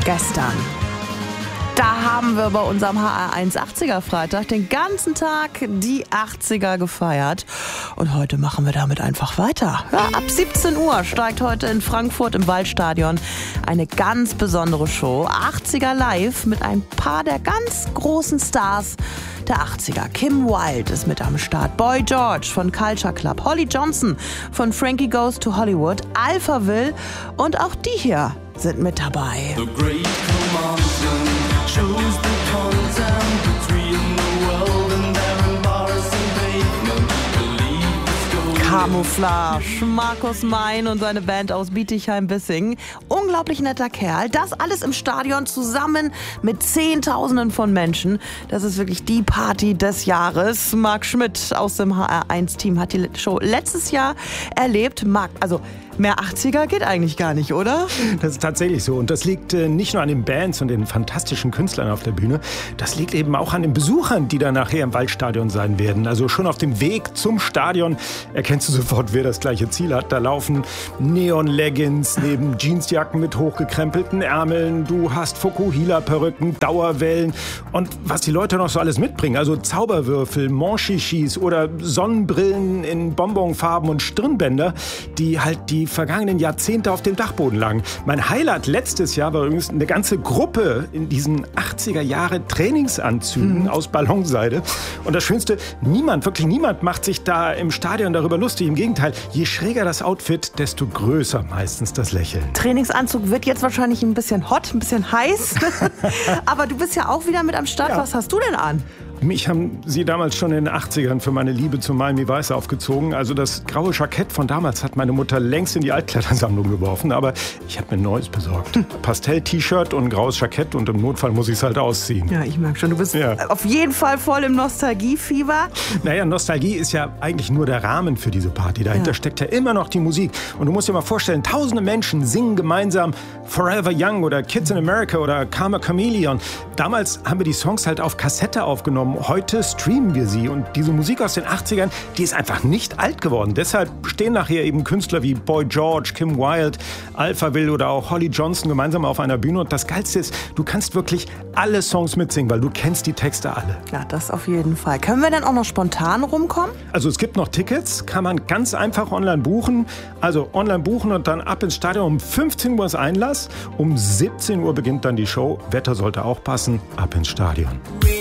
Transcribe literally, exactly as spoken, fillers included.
gestern. Da haben wir bei unserem H R eins achtziger Freitag den ganzen Tag die achtziger gefeiert. Und heute machen wir damit einfach weiter. Ja, ab siebzehn Uhr steigt heute in Frankfurt im Waldstadion eine ganz besondere Show. achtziger live mit ein paar der ganz großen Stars der achtziger. Kim Wilde ist mit am Start. Boy George von Culture Club. Holly Johnson von Frankie Goes to Hollywood. Alphaville und auch die hier sind mit dabei. The great commandment shows the content between the world and their embarrassing pavement. Believe it's Camouflage, Markus Mein und seine Band aus Bietigheim-Bissingen. Unglaublich netter Kerl. Das alles im Stadion zusammen mit Zehntausenden von Menschen. Das ist wirklich die Party des Jahres. Marc Schmidt aus dem H R eins Team hat die Show letztes Jahr erlebt. Marc, also mehr achtziger geht eigentlich gar nicht, oder? Das ist tatsächlich so. Und das liegt äh, nicht nur an den Bands und den fantastischen Künstlern auf der Bühne. Das liegt eben auch an den Besuchern, die dann nachher im Waldstadion sein werden. Also schon auf dem Weg zum Stadion erkennst du sofort, wer das gleiche Ziel hat. Da laufen Neon-Leggings neben Jeansjacken mit hochgekrempelten Ärmeln. Du hast Fukuhila-Perücken, Dauerwellen und was die Leute noch so alles mitbringen. Also Zauberwürfel, Monchichis oder Sonnenbrillen in Bonbonfarben und Stirnbänder, die halt die vergangenen Jahrzehnte auf dem Dachboden lagen. Mein Highlight letztes Jahr war übrigens eine ganze Gruppe in diesen achtziger Jahre Trainingsanzügen mhm. aus Ballonseide. Und das Schönste, niemand, wirklich niemand macht sich da im Stadion darüber lustig. Im Gegenteil, je schräger das Outfit, desto größer meistens das Lächeln. Trainingsanzug wird jetzt wahrscheinlich ein bisschen hot, ein bisschen heiß. Aber du bist ja auch wieder mit am Start. Ja. Was hast du denn an? Mich haben sie damals schon in den achtzigern für meine Liebe zu Miami Vice aufgezogen. Also das graue Jackett von damals hat meine Mutter längst in die Altkleidersammlung geworfen. Aber ich habe mir ein neues besorgt. Pastell-T-Shirt und ein graues Jackett und im Notfall muss ich es halt ausziehen. Ja, ich merke schon, du bist ja auf jeden Fall voll im Nostalgiefieber. Naja, Nostalgie ist ja eigentlich nur der Rahmen für diese Party. Dahinter ja. steckt ja immer noch die Musik. Und du musst dir mal vorstellen, tausende Menschen singen gemeinsam Forever Young oder Kids in America oder Karma Chameleon. Damals haben wir die Songs halt auf Kassette aufgenommen. Heute streamen wir sie und diese Musik aus den achtzigern, die ist einfach nicht alt geworden. Deshalb stehen nachher eben Künstler wie Boy George, Kim Wilde, Alphaville oder auch Holly Johnson gemeinsam auf einer Bühne. Und das Geilste ist, du kannst wirklich alle Songs mitsingen, weil du kennst die Texte alle. Ja, das auf jeden Fall. Können wir dann auch noch spontan rumkommen? Also es gibt noch Tickets, kann man ganz einfach online buchen. Also online buchen und dann ab ins Stadion. Um fünfzehn Uhr ist Einlass, um siebzehn Uhr beginnt dann die Show. Wetter sollte auch passen, ab ins Stadion.